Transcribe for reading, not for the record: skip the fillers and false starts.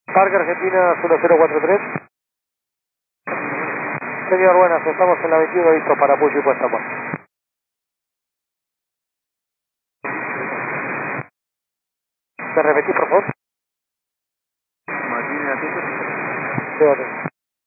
Parque Argentina 1043. Señor, buenas, estamos en la 21 listos para apoyo y puesta a mano. ¿Me repetís, por favor? Martín, Sí, orden.